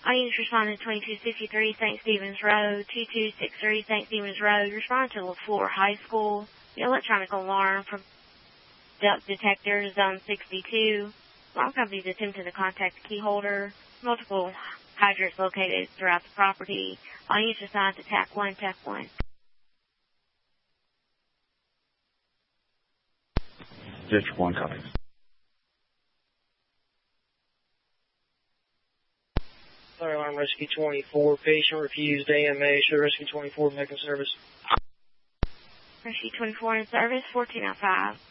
All units responding to 2263 St. Stephen's Road, 2263 St. Stephen's Road. Respond to LaFleur High School. The electronic alarm from duct detector, zone 62. Alarm companies attempted to contact the key holder. Multiple hydrants located throughout the property. All units assigned to TAC 1, TAC 1. District 1 copies. Fire alarm rescue 24. Patient refused AMA. Show rescue 24 making service. Rescue 24 in service, 1405.